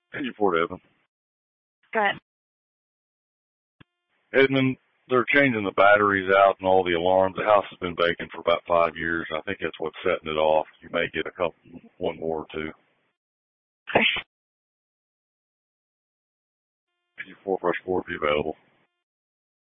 Hey, Fort Edmond. Go ahead. Edmond, they're changing the batteries out and all the alarms. The house has been vacant for about 5 years. I think that's what's setting it off. You may get one more or two. Okay. Your 4 brush 4 be available.